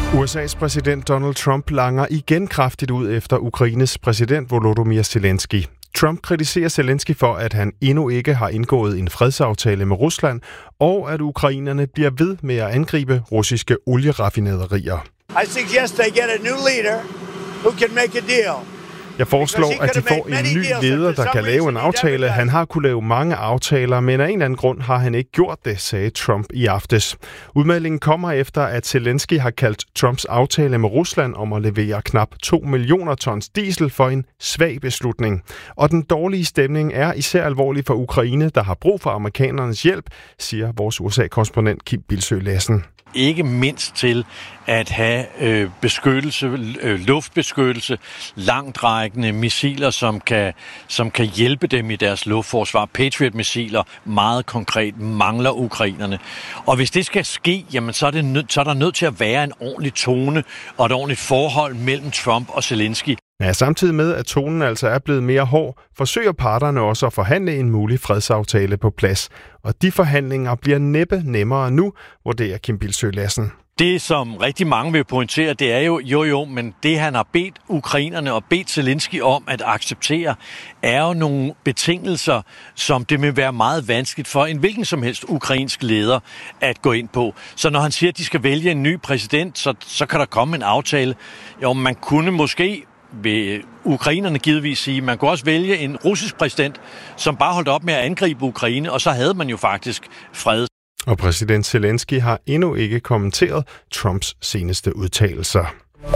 USA's præsident Donald Trump langer igen kraftigt ud efter Ukraines præsident Volodymyr Zelensky. Trump kritiserer Zelensky for, at han endnu ikke har indgået en fredsaftale med Rusland, og at ukrainerne bliver ved med at angribe russiske olieraffinaderier. I suggest they get a new leader who can make a deal. Jeg foreslår, at de får en ny leder, der kan lave en aftale. Han har kunnet lave mange aftaler, men af en eller anden grund har han ikke gjort det, sagde Trump i aftes. Udmeldingen kommer efter, at Zelensky har kaldt Trumps aftale med Rusland om at levere knap 2 millioner tons diesel for en svag beslutning. Og den dårlige stemning er især alvorlig for Ukraine, der har brug for amerikanernes hjælp, siger vores USA-korrespondent Kim Bildsøe Lassen. Ikke mindst til at have beskyttelse, luftbeskyttelse, langtrækkende missiler, som kan hjælpe dem i deres luftforsvar. Patriot-missiler, meget konkret, mangler ukrainerne. Og hvis det skal ske, jamen, så er der nødt til at være en ordentlig tone og et ordentligt forhold mellem Trump og Zelensky. Ja, samtidig med, at tonen altså er blevet mere hård, forsøger parterne også at forhandle en mulig fredsaftale på plads. Og de forhandlinger bliver næppe nemmere nu, vurderer Kim Bildsøe Lassen. Det, som rigtig mange vil pointere, det er jo, men det han har bedt ukrainerne og bedt Zelensky om at acceptere, er jo nogle betingelser, som det vil være meget vanskeligt for en hvilken som helst ukrainsk leder at gå ind på. Så når han siger, at de skal vælge en ny præsident, så kan der komme en aftale. Jo, man kunne måske, vil ukrainerne givetvis sige, man kunne også vælge en russisk præsident, som bare holdt op med at angribe Ukraine, og så havde man jo faktisk fred. Og præsident Zelensky har endnu ikke kommenteret Trumps seneste udtalelser.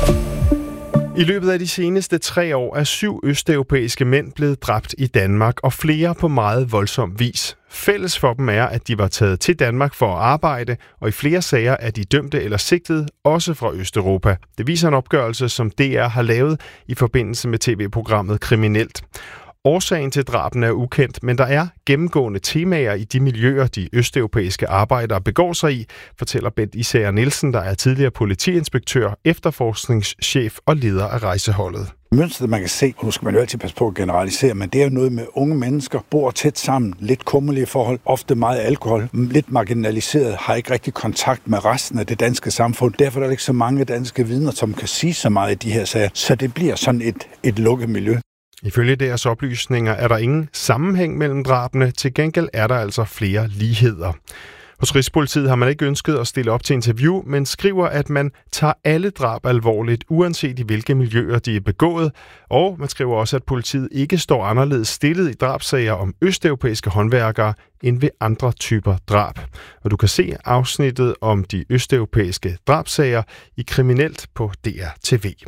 I løbet af de seneste 3 år er 7 østeuropæiske mænd blevet dræbt i Danmark, og flere på meget voldsom vis. Fælles for dem er, at de var taget til Danmark for at arbejde, og i flere sager er de dømte eller sigtet, også fra Østeuropa. Det viser en opgørelse, som DR har lavet i forbindelse med tv-programmet Kriminelt. Årsagen til drabene er ukendt, men der er gennemgående temaer i de miljøer, de østeuropæiske arbejdere begår sig i, fortæller Bent Isager Nielsen, der er tidligere politiinspektør, efterforskningschef og leder af rejseholdet. Mønstret, man kan se, og nu skal man jo altid passe på at generalisere, men det er jo noget med unge mennesker, bor tæt sammen, lidt kummerlige forhold, ofte meget alkohol, lidt marginaliseret, har ikke rigtig kontakt med resten af det danske samfund. Derfor er der ikke så mange danske vidner, som kan sige så meget i de her sager, så det bliver sådan et lukket miljø. Ifølge deres oplysninger er der ingen sammenhæng mellem drabene, til gengæld er der altså flere ligheder. Hos Rigspolitiet har man ikke ønsket at stille op til interview, men skriver, at man tager alle drab alvorligt, uanset i hvilke miljøer de er begået. Og man skriver også, at politiet ikke står anderledes stillet i drabsager om østeuropæiske håndværkere end ved andre typer drab. Og du kan se afsnittet om de østeuropæiske drabsager i Kriminelt på DR TV.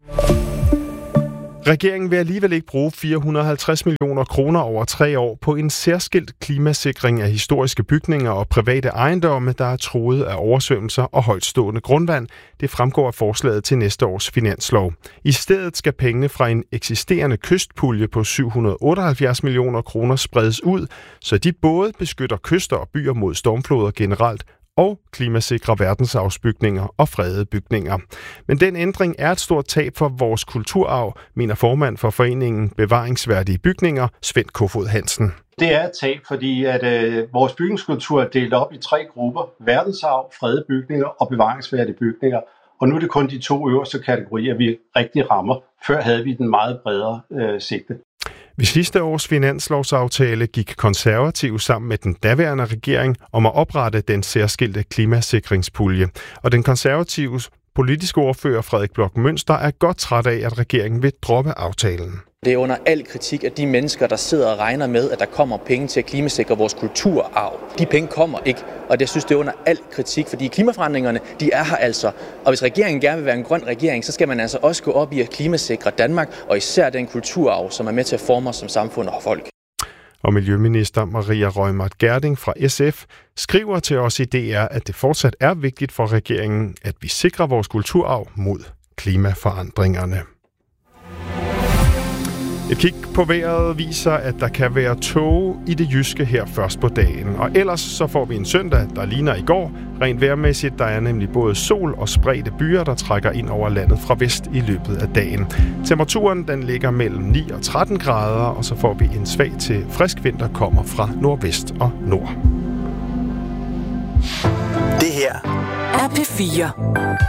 Regeringen vil alligevel ikke bruge 450 millioner kroner over 3 år på en særskilt klimasikring af historiske bygninger og private ejendomme, der er truet af oversvømmelser og højtstående grundvand. Det fremgår af forslaget til næste års finanslov. I stedet skal pengene fra en eksisterende kystpulje på 778 millioner kroner spredes ud, så de både beskytter kyster og byer mod stormfloder generelt, og klimasikre verdensarvsbygninger og fredede bygninger. Men den ændring er et stort tab for vores kulturarv, mener formand for foreningen Bevaringsværdige Bygninger, Svend Kofod Hansen. Det er et tab, fordi at vores bygningskultur er delt op i 3 grupper: verdensarv, fredede bygninger og bevaringsværdige bygninger. Og nu er det kun de 2 øverste kategorier, vi rigtig rammer. Før havde vi den meget bredere sigte. Ved sidste års finanslovsaftale gik Konservative sammen med den daværende regering om at oprette den særskilte klimasikringspulje. Og den konservative politiske ordfører Frederik Bloch Münster er godt træt af, at regeringen vil droppe aftalen. Det er under al kritik af de mennesker, der sidder og regner med, at der kommer penge til at klimasikre vores kulturarv. De penge kommer ikke, og jeg synes, det er under al kritik, fordi klimaforandringerne, de er her altså. Og hvis regeringen gerne vil være en grøn regering, så skal man altså også gå op i at klimasikre Danmark, og især den kulturarv, som er med til at forme os som samfund og folk. Og miljøminister Maria Reumert Gjerding fra SF skriver til os i DR, at det fortsat er vigtigt for regeringen, at vi sikrer vores kulturarv mod klimaforandringerne. Et kig på vejret viser, at der kan være tåge i det jyske her først på dagen. Og ellers så får vi en søndag, der ligner i går. Rent vejrmæssigt, der er nemlig både sol og spredte byer, der trækker ind over landet fra vest i løbet af dagen. Temperaturen den ligger mellem 9 og 13 grader, og så får vi en svag til frisk vind, der kommer fra nordvest og nord. Det her er P4.